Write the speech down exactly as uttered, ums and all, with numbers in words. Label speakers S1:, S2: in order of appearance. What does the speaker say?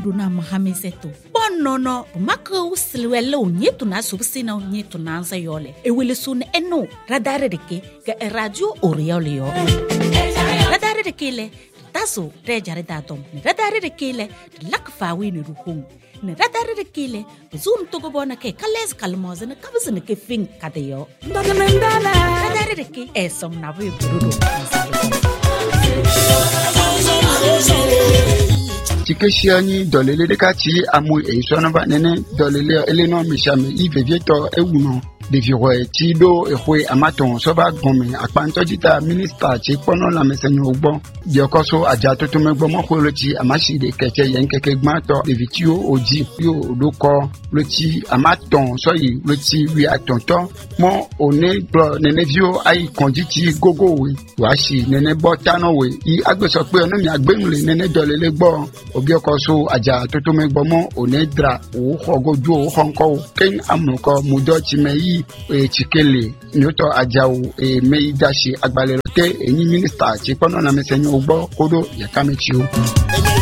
S1: na mahamizeto bonono maka usilwele unyetu na subsina unyetu na anza yole ewele sun eno radare deke ga radio oriole yo radare deke le taso rejare datom radare deke le lakfawi ni ruhung ne radare deke le zoom to go bona ke kales kalmoze ne kabzene ke fin kadeyo radare deke esom na bu burudo
S2: Tikeshiani dolele de kati amu e sonaba nene dolele eleno mishame ivevieto ewuno de viroe tido e hwe amaton soba gome akpanto jita minister ti pono la mesenyo ogbo diokoso aja to to megbo mo ko loti amashi de keke yen keke gmato de vitio oji yo odoko loti amaton so yi loti wi atonto mo one bro nene vio ai konjiti gogo we wa shi nene botano we i agbeso pe onu mi agbenule nene dolele gbo obiokoso aja to to megbo mo one dra o hogoju o honko ken amuko mudo ti meyi e chikele nyoto ajawu e meidashi agbalero te enyi minister ti pono na mesenyo ogbo kodo yakamichi o.